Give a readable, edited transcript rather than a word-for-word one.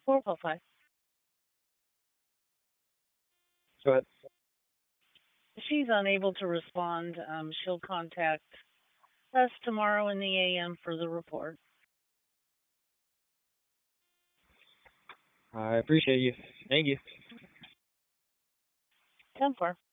455. Go ahead. If she's unable to respond, she'll contact us tomorrow in the AM for the report. I appreciate you. Thank you. 10-4.